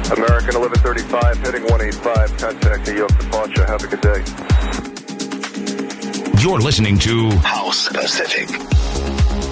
American 1135, heading 185, contact New York departure. Have a good day. You're listening to House Pacific.